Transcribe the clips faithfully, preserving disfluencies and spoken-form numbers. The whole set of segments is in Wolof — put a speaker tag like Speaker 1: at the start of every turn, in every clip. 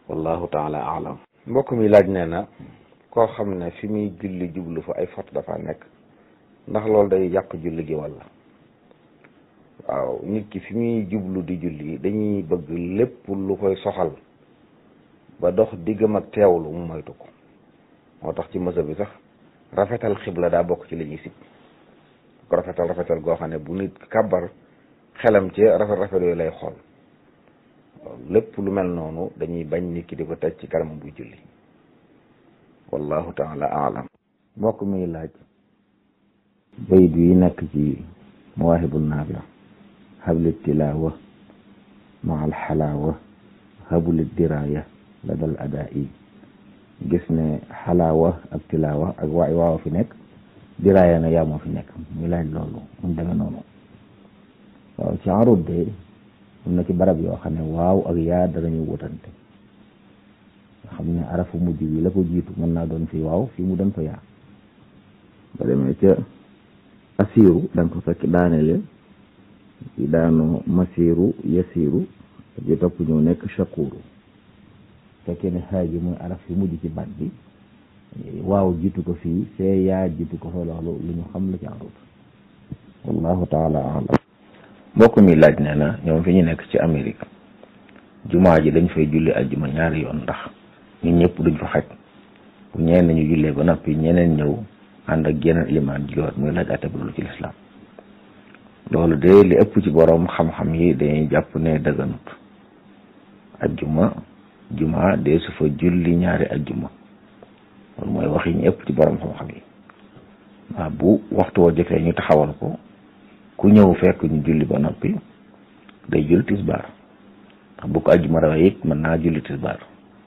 Speaker 1: wallahu taala alam. mbokk mi laaj nee na koo xam ne fi muy julli jublu fa ay fot dafa nekk ndax loolu day yàq julli gi walla. waaw nit ki fi muy jublu di julli dañuy bëgg lépp lu koy soxal ba dox diggam ak teewlu mu moytu ko. moo tax ci mësa bi sax rafetal xibla daa bokk ci li ñuy sib ko rafetal rafetal goo xam ne bu nit kàbbar xelam ci rafet rafet yooyu lay xool lépp lu mel noonu dañuy bañ nit ki di ko teg ci kanam bu julli wallahu taala alam. mbokk mi laaj bayit yi nekk ci mawaahibu naafi habli tilaawa ma al xalaawa habli diraaya la dal adaa yi gis ne xalaawa ak tilaawa ak waay waaw fi nekk diraaya na yaa moo fi nekk muy laaj loolu mu demee noonu. waaw ci arut de am na ci barab yoo xam ne waaw ak yaa danañu wutante nga xam ne arafu mujj bi la ko jiitu mën naa doon fi waaw fii mu dem fa yaa ba demee ca asiiru da nga ko fekk daanele ci daano masiiru yasiiru ji topp ñëw nekk shakuuru fekkee ne xaaji mooy araf fi mujj ci baat bi waaw jiitu ko fii fee yaa jiitu ko fa loolu lu ñu xam la ci arut wallahu taala alam. mbokk mi laaj nee na ñoom fi ñu nekk ci Amérique jumaa ji dañ fay julli ajjuma ñaari yoon ndax ñun ñëpp duñ fa xaj bu ñeen nañu jullee ba noppi ñeneen ñëw ànd ak yeneen ilimaan jiwaat muy laaj àtte bu loolu ci lislaam. loolu de li ëpp ci borom xam-xam yi dañuy jàpp ne dëgganut ajjuma juma de su fa julli ñaari ajjuma loolu mooy wax yi ñu ëpp ci borom xam-xam yi waaw bu waxtu woo jotee ñu taxawal ko ku ñëw fekk ñu julli ba noppi day julli tisbaar ndax bu ko ajjuma rawee it mën naa julli tisbaar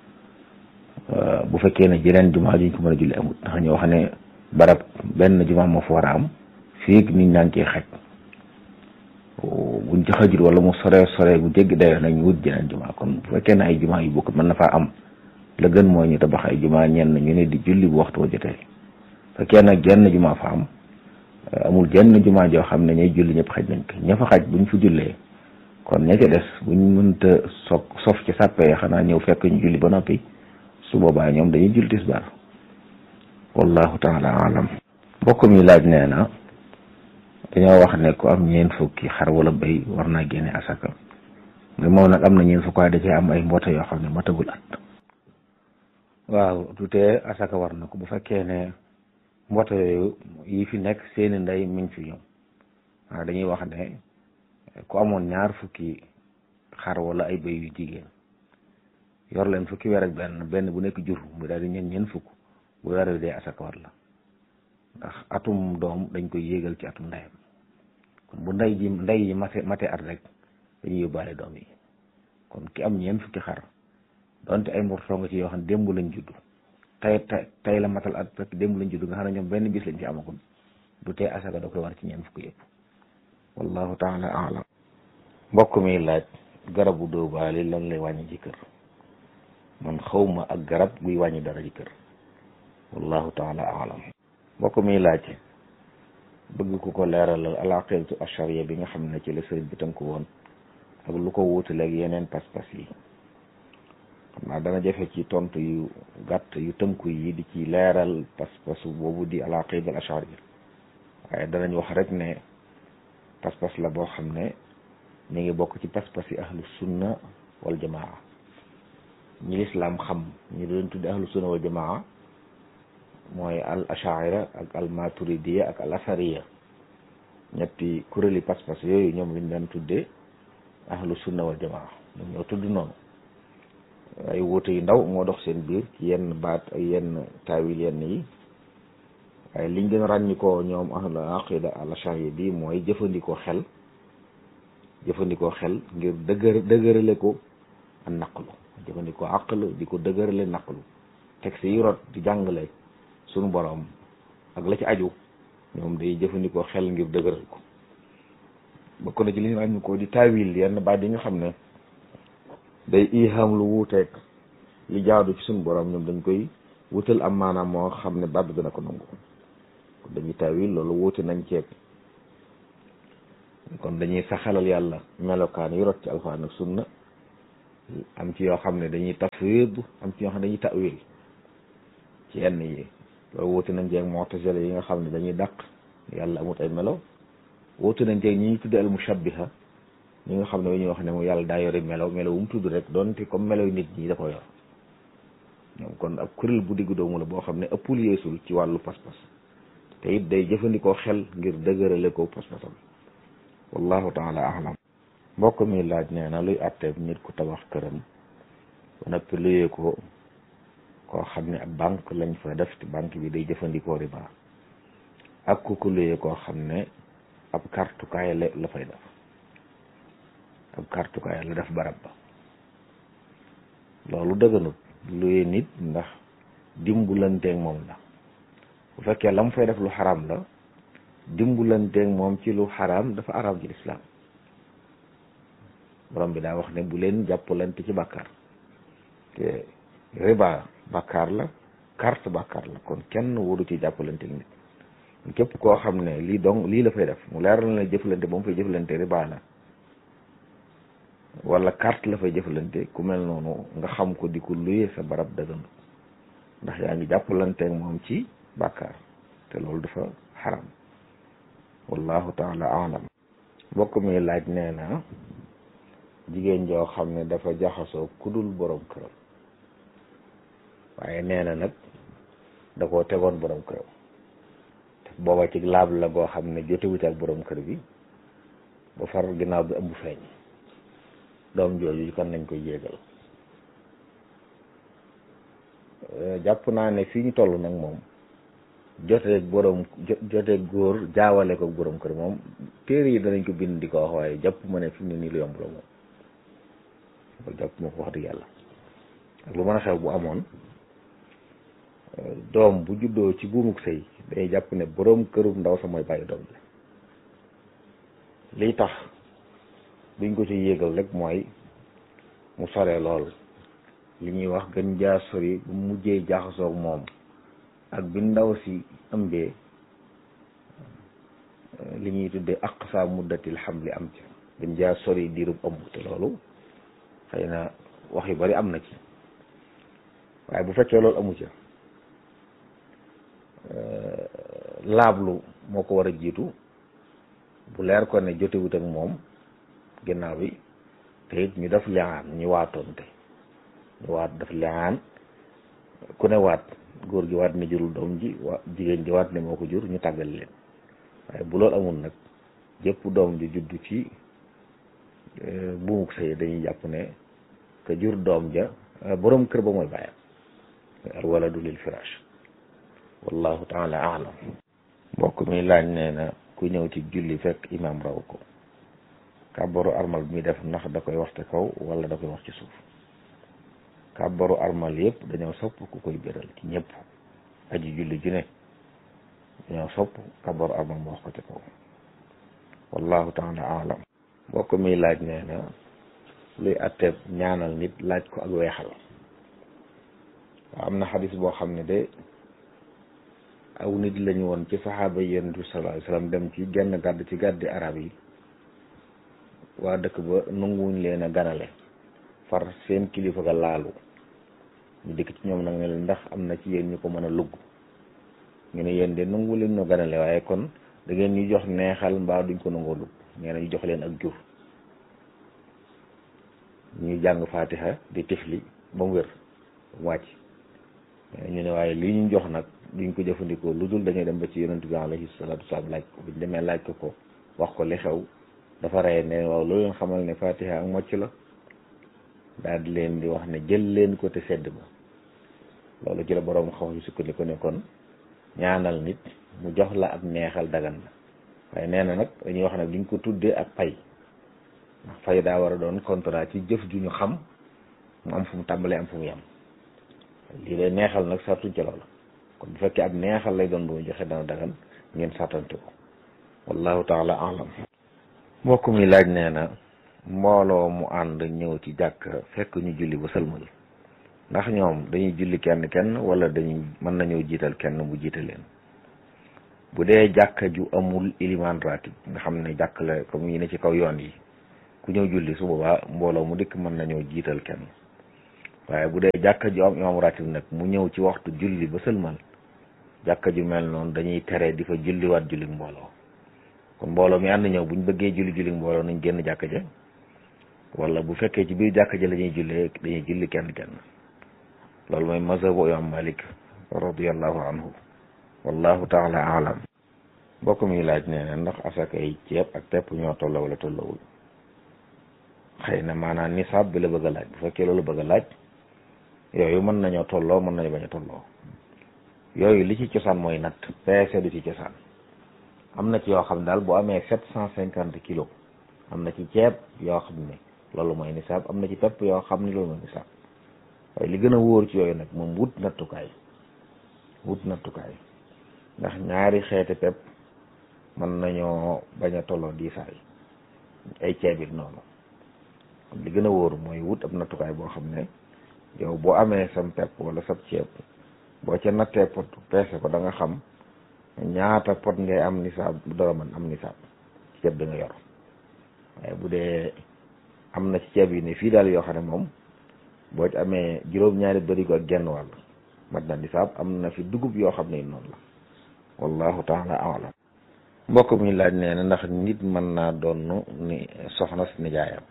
Speaker 1: bu fekkee ne jeneen juma juñ ko mën a julli amut ndax ñoo xam ne barab benn juma moo fa war a am fii nit ñaa ngi ciy xaj buñ ci xajul wala mu sore sore bu jéggi dayoo nañ wut jeneen juma kon bu fekkee ne ay juma yu bokk mën na faa am la gën mooy ñu tabax ay juma ñenn ñu ne di julli bu waxtu wa jotee fekkee nag jenn juma fa am amul jenn juma joo xam ne ñooy julli ñëpp xaj nañ ko ña fa xaj buñ fa jullee kon ña ca des buñ mënta soog sof ci sàppee xanaa ñëw fekk ñu julli ba noppi su boobaa ñoom dañuy julli tisbaar wallahu taala alam. mbokk mi laaj nee na dañoo wax ne ku am ñeent fukki xar wala béy war naa génne asaka mais moom nag am na ñeent fukk waaye da cee am ay mboota yoo xam ne matagul at. waaw du tee asaka war na ko bu fekkee ne mboota yooyu yi fi nekk seeni ndey mi ngi fi ñoom waaw dañuy wax ne ku amoon ñaar fukki xar wala ay béy yu jigéen yor leen fukki weer ak benn benn bu nekk jur mu daal di ñeen ñeen fukk bu weer dee asaka war la ndax atum doom dañ koy yéegal ci atum ndeyam kon bu ndey ji ndey yi mate mate at rek dañuy yóbbaale doom yi kon ki am ñeen fukki xar donte ay mbortoo nga ci yoo xam ne démb lañ judd tey tey la matal at fekk démb lañ judd nga xam ne ñoom benn bis lañ ci amagul du tee asaka da koy war ci ñeen fukki yëpp wallahu taala alam. mbokk mi laaj garabu dóobaali lan lay wàññi ci kër man xawma ak garab buy wàññi dara ci kër wallahu taala alam. mbokk mi laaj bëgg ku ko leeralal al aqidatu ashariya bi nga xam ne ci la sëriñ bi tënku woon ak lu ko wuutale ak yeneen pas-pas yi xam naa dana jafe ci tontu yu gàtt yu tënku yi di ci leeral pas-pasu boobu di al aqidatu ashariya waaye danañ wax rek ne pas-pas la boo xam ne mi ngi bokk ci pas-pas yi ahlu sunna wal jamaa ñi lislaam xam ñi doon tudde ahlu sunna wal jamaa mooy al ashaira ak al maturidiya ak al asariya ñetti kuréeli pas-pas yooyu ñoom lañ daan tuddee ahlu sunna wal jamaa ñoom ñoo tudd noonu ay wuute yu ndaw moo dox seen biir ci yenn baat ay yenn taawil yenn yi waaye liñ gën a ràññi ko ñoom ahlu aqida al ashariya bi mooy jëfandikoo xel jëfandikoo xel ngir dëgër dëgërale ko ak naqlu jëfandikoo aql di ko dëgërale naqlu texte yi rot di jàngale sunu borom ak la ci aju ñoom day jëfandikoo xel ngir dëgëral ko bokk na ci li ñu ràññi ko di taawil yenn baat yi nga xam ne day iham lu wuuteeg li jaadu ci sunu borom ñoom dañ koy wutal am maanaam moo xam ne baat bi dina ko nangu kon dañuy taawil loolu wuute nañ ceeb kon dañuy saxalal yàlla melokaan yi rot ci alxuraan ak sunna am ci yoo xam ne dañuy tafwid am ci yoo xam ne dañuy ta'wil ci yenn yi loolu wuute nañ jeeg mu'tazila yi nga xam ne dañuy dàq yàlla amut ay melo wuute nañ jeeg ñi ñuy tudde al mushabbiha ñi nga xam ne dañuy wax ne mu yàlla daa yori melo melo wu mu tudd rek doonte comme melo nit ñi da ko yor ñoom kon ab kuréel bu diggu doomu la boo xam ne ëppul yeesul ci wàllu pas-pas te it day jëfandikoo xel ngir dëgërale ko pas-pasam wallahu taala alam mbokk mi laaj nee na luy àtteeb nit ku tabax këram ba noppi luyee ko koo xam ne ab banque lañ fa def te banque bi day jëfandikoo riba ak ku ko luyee koo xam ne ab kartukaay la la fay def ab kartukaay la def barab ba loolu dëgganut luyee nit ndax dimbulanteeg moom la bu fekkee la mu fay def lu xaram la dimbulanteeg moom ci lu xaram dafa araam ci lislaam borom bi daa wax ne bu leen jàppalante ci bàkkaar te riba bàkkaar la carte bàkkaar la kon kenn waru ci jàppalante nit képp koo xam ne lii dong lii la fay def mu leeral na jëflante ba mu fay jëflante riba la wala carte la fay jëflante ku mel noonu nga xam ko di ko luyee sa barab dëggandu ndax yaa ngi jàppalanteeg moom ci bàkkaar te loolu dafa xaram wallahu taala alam mbokk mi laaj nee na jigéen joo xam ne dafa jaxasoo kudul borom këram waaye nee na nag da koo tegoon borom këram te booba ci laab la goo xam ne jotewut ak borom kër bi ba far ginnaaw bi ëmb feeñ doom jooju kan nañ koy yéegal jàpp naa ne fii ñu toll nag moom joteeg borom joteeg góor jaawale ko borom kër moom téere yi danañ ko bind di ko wax waaye jàpp ma ne fi mu ne nii lu yomb la moom loolu jàpp ma ko wax dëgg yàlla ak lu mën a xew bu amoon doom bu juddoo ci buumuk sëy day jàpp ne borom kërum ndaw sa mooy bàyyi doom bi liy tax duñ ko ci yéegal rek mooy mu sore lool li ñuy wax gën jaa sori bu mujjee jaxasoog moom ak bi ndaw si ëmbee li ñuy tuddee aqsa muddatil hamli am ci gën jaa sori diirub ëmb te loolu xëy na wax yu bari am na ci waaye bu fekkee loolu amu ca laablu moo ko war a jiitu bu leer ko ne jotewut ak moom ginnaaw bi te it ñu def liaan ñu waatoonte ñu waat def liaan ku ne waat góor gi waat ne jurul doom ji wa jigéen ji waat ne moo ko jur ñu tàggal leen waaye bu loolu amul nag jëpp doom ji juddu ci buumuk sëy dañuy jàpp ne que jur doom ja borom kër ba mooy bàyyam al waladu lil firaash wallahu taala alam mbokk mi laaj nee na ku ñëw ci julli fekk imam raw ko kàbbaru armal bi muy def ndax da koy wax te kaw wala da koy wax ci suuf kàbbaru armal yëpp dañoo sopp ku koy béral ci ñëpp aji julli ju ne dañoo sopp kàbbaru armal mu wax ko te kaw wallahu taala alam mbokk mi laaj nee na luy atteeb ñaanal nit laaj ko ak weexal waaw am na xadis boo xam ne de aw nit lañu woon ci saxaaba yi yonent bi sallallahu alayhi wasallam dem ci genn gàdd ci gàddi arab yi waa dëkk ba nanguwuñ leen a ganale far seen kilifa ga laalu ñu dikk ci ñoom nag ne leen ndax am na ci yéen ñu ko mën a lugg ñu ne yéen de nangu leen no ganale waaye kon da ngeen ñu jox neexal mbaa duñ ko nangoo lugg nee na ñu jox leen ak jur ñuy jàng fatiha di tifli ba mu wér ba mu wàcc ñu ne waaye lii ñu jox nag duñ ko jëfandikoo lu dul dañuy dem ba ci yonent bi alayhi salaatu wasalaam laaj ko buñ demee laaj ko ko wax ko li xew dafa rey ne waaw loolu leen xamal ne fatiha ak mocc la daal di leen di wax ne jël leen ko te sedd ba loolu ci la boroom xaw yu sukkandiku ne kon ñaanal nit mu jox la ab neexal dagan la waaye nee na nag dañuy wax nag duñ ko tuddee ak pay ndax fay daa war a doon contrat ci jëf ju ñu xam mu am fu mu tàmbalee am fu mu yem lii lay neexal nag sartuñ ci loola kon bu fekkee ab neexal lay doon bu mu joxe dana dagan ngeen sartante ko wallahu taala alam mbokk mi laaj nee na mbooloo mu ànd ñëw ci jàkk fekk ñu julli ba sëlmal ndax ñoom dañuy julli kenn kenn wala dañuy mën nañoo jiital kenn mu jiite leen bu dee jàkka ju amul ilimaan ratib nga xam ne jàkk la comme yi ne ci kaw yoon yi ku ñëw julli su boobaa mbooloo mu dikk mën nañoo jiital kenn waaye bu dee jàkka ju am imam ratib nag mu ñëw ci waxtu julli ba sëlmal jàkka ju mel noonu dañuy tere di fa julliwaat julli mbooloo kon mbooloo mi ànd ñëw buñ bëggee julli julli mbooloo nañ génn jàkka ja wala bu fekkee ci biir jàkka ja la ñuy jullee dañuy julli kenn kenn loolu mooy mazhabu imam Malik radiyallahu anhu wallahu taala alam mbokk mi laaj nee na ndax asaka yi ceeb ak pepp ñoo tolloo wala tolloowul xëy na maanaam nisaab bi la bëgg a laaj bu fekkee loolu bëgg a laaj yooyu mën nañoo tolloo mën nañu bañ a tolloo yooyu li ci cosaan mooy natt peese du ci cosaan am na ci yoo xam ne daal bu amee sept cent cinquante kilos am na ci ceeb yoo xam ne loolu mooy nisaab am na ci pepp yoo xam ne loolu mooy nisaab waaye li gën a wóor ci yooyu nag moom wut nattukaay wut nattukaay ndax ñaari xeeti pepp mën nañoo bañ a tolloo diisaay ay ceeb it noonu li gën a wóor mooy wut ab nattukaay boo xam ne yow boo amee sam pepp wala sab ceeb boo ca nattee pot peese ko da nga xam ñaata pot ngay am nisaab bu dara mën am nisaab ceeb da nga yor waaye bu dee am na ci ceeb yi ne fii daal yoo xam ne moom boo ci amee juróom-ñaari bërigo ak genn wàll mat na nisaab am na fi dugub yoo xam ne noonu la wallahu taala alam mbokk mi laaj nee na ndax nit mën naa doon ni soxna si nijaayam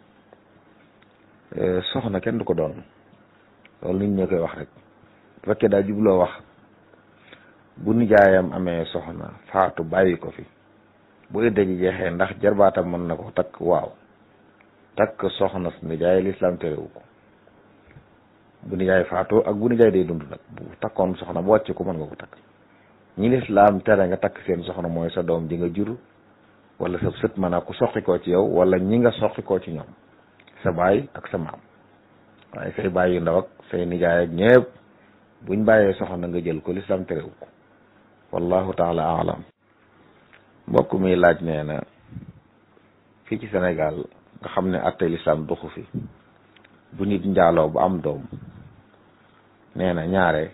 Speaker 1: soxna kenn du ko doon loolu nit ñoo koy wax rek bu fekkee daa jubloo wax bu nijaayam amee soxna faatu bàyyi ko fi bu idda ji jeexee ndax jarbaatam mën na ko takk waaw takk soxna si nijaay lislaam terewu ko bu nijaay faatu ak bu nijaay day dund nag bu takkoon soxna bu wàcc ko mën nga ko takk ñi lislaam tere nga takk seen soxna mooy sa doom ji nga jur wala sa sët mën a ko soqi koo ci yow wala ñi nga soqi koo ci ñoom sa baay ak sa maam waaye say baay yu ndaw ak say nijaay ak ñëpp buñ bàyyee soxna nga jël ko lislaam terewu ko wallahu taala alam mbokk mi laaj nee na fii ci Sénégal nga xam ne atte lislaam doxu fi bu nit njaaloo bu am doom nee na ñaare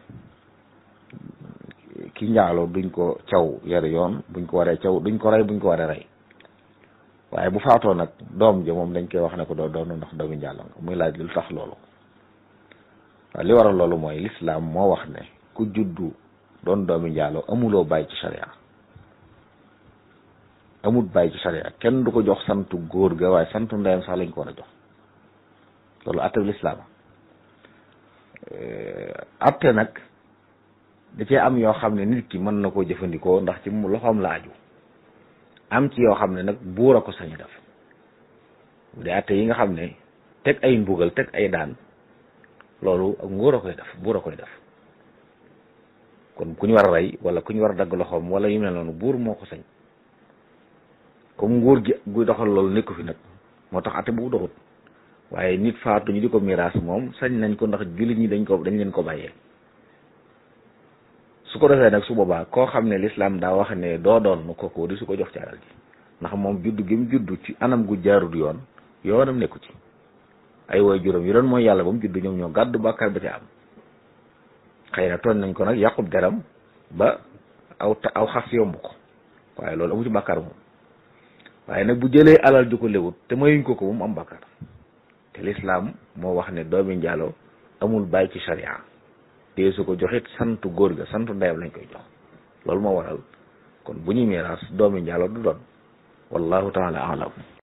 Speaker 1: ki njaaloo duñ ko caw yar yoon buñ ko waree caw duñ ko rey buñ ko waree rey waaye bu faatoo nag doom ji moom dañ koy wax ne ko doo doon ndax doomi njaaloo nga muy laaj lu tax loolu waaw li waral loolu mooy lislaam moo wax ne ku juddu doon doomi njaaloo amuloo bàyyi ci sharia amul bàyyi ci sharia kenn du ko jox santu góor ga waaye santu ndeyam sax lañ ko war a jox loolu atte lislaam atte nag da cee am yoo xam ne nit ki mën na koo jëfandikoo ndax ci mu loxoom la aju am ci yoo xam ne nag buur a ko sañ def bu dee atte yi nga xam ne teg ay mbugal teg ay daan loolu ak nguur a koy def buur a koy def kon ku ñu war a rey wala ku ñu war a dagg loxoom wala yu mel noonu buur moo ko sañ comme nguur gi guy doxal loolu nekku fi nag moo tax atte bu doxut waaye nit faatu ñu di ko miraas moom sañ nañ ko ndax jullit ñi dañ ko dañ leen ko bàyyee su ko defee nag su boobaa koo xam ne lislaam daa wax ne doo doon kooku di su ko jox ci alal ji ndax moom juddu gi mu juddu ci anam gu jaarut yoon yoonam nekku ci ay woy juróom yi doon mooy yàlla ba mu juddu ñoom ñoo gàddu bàkkaar ba ci am xëy na tooñ nañ ko nag yàqub deram ba aw aw xas yomb ko waaye loolu amu ci bàkkaar moom waaye nag bu jëlee alal ju ko lewut te mayuñ ko ko moom am bàkkaar te lislaam moo wax ne doomi njaaloo amul bàyyi ci sharia te su ko joxit santu góor ga santu ndeyam lañ koy jox loolu moo waral kon bu ñuy miraas doomi njaaloo du doon wallahu taala alam